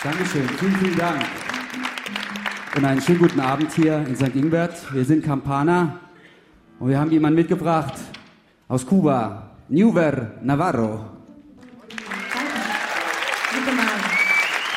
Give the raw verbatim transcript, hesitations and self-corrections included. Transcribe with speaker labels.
Speaker 1: Dankeschön, vielen, vielen Dank. Und einen schönen guten Abend hier in Sankt Ingbert. Wir sind Campana und wir haben jemanden mitgebracht aus Kuba, Newver Navarro.